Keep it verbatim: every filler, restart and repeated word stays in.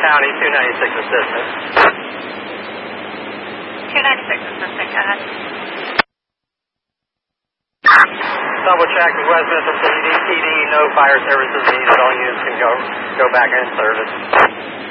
County, two ninety-six assistant. two ninety-six assistant, go ahead. Double check with Westminster P D, P D, no fire services needed. All units can go, go back in service.